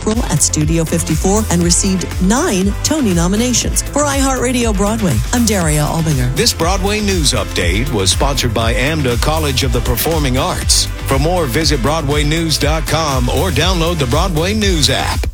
April at Studio 54 and received 9 Tony nominations. For iHeartRadio Broadway, I'm Daria Albinger. This Broadway News Update was sponsored by AMDA College of the Performing Arts. For more, visit BroadwayNews.com or download the Broadway News app.